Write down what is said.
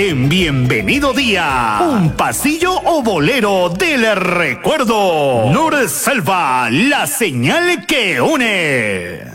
en Bienvenido Día. Un pasillo o bolero del recuerdo. Nurselva, la señal que une.